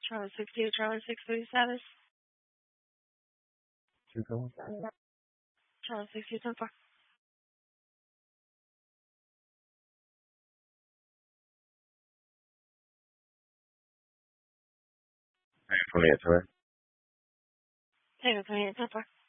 Charlie 62, Charlie 630 status. Keep going. Charlie 62, 10 4. Hey, 28, sorry. Tango 28, 10 4.